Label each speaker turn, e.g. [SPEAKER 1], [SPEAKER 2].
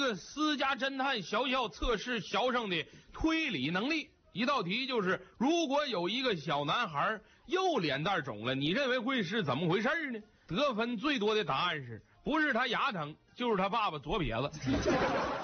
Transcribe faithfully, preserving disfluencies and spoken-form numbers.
[SPEAKER 1] 个私家侦探小小测试小生的推理能力。一道题就是，如果有一个小男孩右脸蛋肿了，你认为会是怎么回事呢？得分最多的答案是，不是他牙疼，就是他爸爸左撇子。